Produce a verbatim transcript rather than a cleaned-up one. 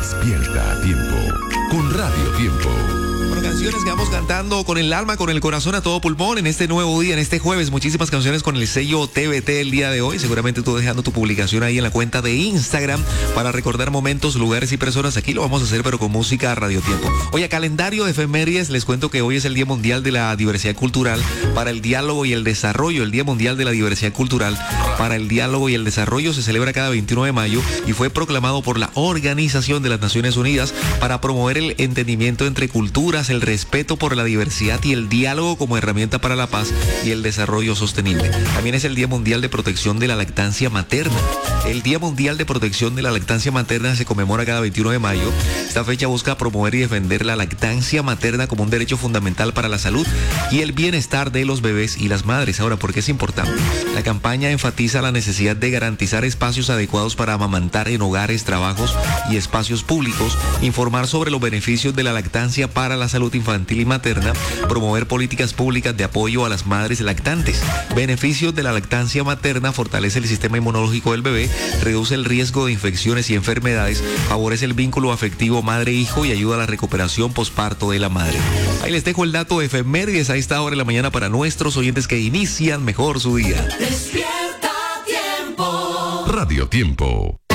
Despierta a tiempo con Radio Tiempo. Bueno, canciones que vamos cantando con el alma, con el corazón a todo pulmón en este nuevo día, en este jueves. Muchísimas canciones con el sello T V T el día de hoy. Seguramente tú dejando tu publicación ahí en la cuenta de Instagram para recordar momentos, lugares y personas. Aquí lo vamos a hacer, pero con música a Radio Tiempo. Oye, calendario de efemérides, les cuento que hoy es el Día Mundial de la Diversidad Cultural para el Diálogo y el Desarrollo. El Día Mundial de la Diversidad Cultural para el Diálogo y el Desarrollo se celebra cada veintiuno de mayo y fue proclamado por la Organización de las Naciones Unidas para promover el entendimiento entre culturas, el respeto por la diversidad y el diálogo como herramienta para la paz y el desarrollo sostenible. También es el Día Mundial de Protección de la Lactancia Materna. El Día Mundial de Protección de la Lactancia Materna se conmemora cada veintiuno de mayo. Esta fecha busca promover y defender la lactancia materna como un derecho fundamental para la salud y el bienestar de los bebés y las madres. Ahora, ¿por qué es importante? La campaña enfatiza la necesidad de garantizar espacios adecuados para amamantar en hogares, trabajos y espacios públicos, informar sobre los beneficios de la lactancia para la salud infantil y materna, promover políticas públicas de apoyo a las madres lactantes. Beneficios de la lactancia materna: fortalece el sistema inmunológico del bebé, reduce el riesgo de infecciones y enfermedades, favorece el vínculo afectivo madre-hijo y ayuda a la recuperación posparto de la madre. Ahí les dejo el dato de efemérides a esta hora de la mañana para nuestros oyentes que inician mejor su día. Radio Tiempo.